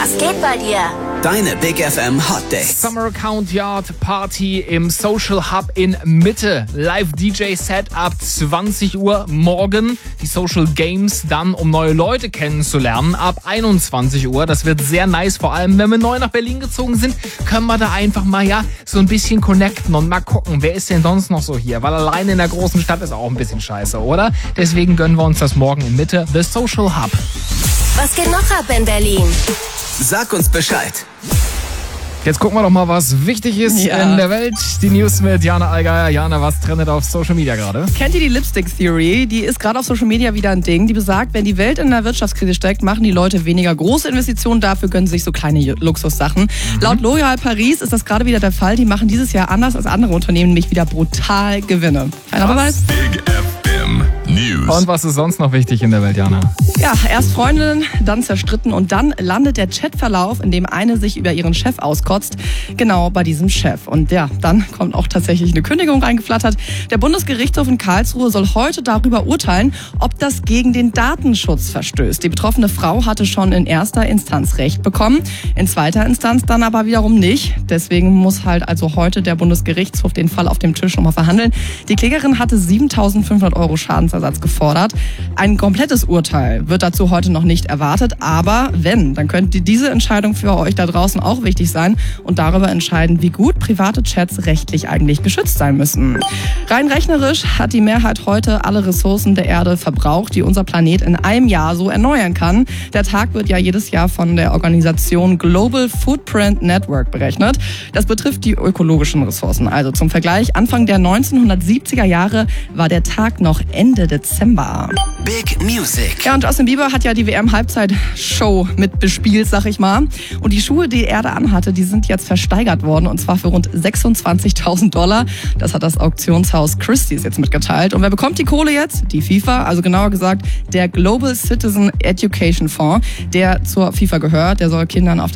Was geht bei dir? Deine Big FM Hot Dates. Summer Countyard Party im Social Hub in Mitte. Live DJ Set ab 20 Uhr morgen. Die Social Games dann, um neue Leute kennenzulernen, ab 21 Uhr. Das wird sehr nice, vor allem wenn wir neu nach Berlin gezogen sind, können wir da einfach mal so ein bisschen connecten und mal gucken, wer ist denn sonst noch so hier? Weil alleine in der großen Stadt ist auch ein bisschen scheiße, oder? Deswegen gönnen wir uns das morgen in Mitte. The Social Hub. Was geht noch ab in Berlin? Sag uns Bescheid. Jetzt gucken wir doch mal, was wichtig ist in der Welt. Die News mit Jana Allgeier. Jana, was trendet auf Social Media gerade? Kennt ihr die Lipstick Theory? Die ist gerade auf Social Media wieder ein Ding. Die besagt, wenn die Welt in der Wirtschaftskrise steckt, machen die Leute weniger große Investitionen. Dafür gönnen sie sich so kleine Luxussachen. Laut L'Oréal Paris ist das gerade wieder der Fall. Die machen dieses Jahr anders als andere Unternehmen nämlich wieder brutal Gewinne. Keiner Beweis? Big FM News. Und was ist sonst noch wichtig in der Welt, Jana? Ja, erst Freundinnen, dann zerstritten und dann landet der Chatverlauf, in dem eine sich über ihren Chef auskotzt, genau bei diesem Chef. Und ja, dann kommt auch tatsächlich eine Kündigung reingeflattert. Der Bundesgerichtshof in Karlsruhe soll heute darüber urteilen, ob das gegen den Datenschutz verstößt. Die betroffene Frau hatte schon in erster Instanz Recht bekommen, in zweiter Instanz dann aber wiederum nicht. Deswegen muss halt also heute der Bundesgerichtshof den Fall auf dem Tisch nochmal verhandeln. Die Klägerin hatte 7.500 € Schadensersatz gefordert. Ein komplettes Urteil wird dazu heute noch nicht erwartet, aber wenn, dann könnte diese Entscheidung für euch da draußen auch wichtig sein und darüber entscheiden, wie gut private Chats rechtlich eigentlich geschützt sein müssen. Rein rechnerisch hat die Mehrheit heute alle Ressourcen der Erde verbraucht, die unser Planet in einem Jahr so erneuern kann. Der Tag wird ja jedes Jahr von der Organisation Global Footprint Network berechnet. Das betrifft die ökologischen Ressourcen. Also zum Vergleich, Anfang der 1970er Jahre war der Tag noch Ende Dezember. Big Music. Ja, und Justin Bieber hat ja die WM-Halbzeitshow mit bespielt, sag ich mal. Und die Schuhe, die er da anhatte, die sind jetzt versteigert worden. Und zwar für rund 26.000 $. Das hat das Auktionshaus Christie's jetzt mitgeteilt. Und wer bekommt die Kohle jetzt? Die FIFA, also genauer gesagt der Global Citizen Education Fonds, der zur FIFA gehört. Der soll Kindern auf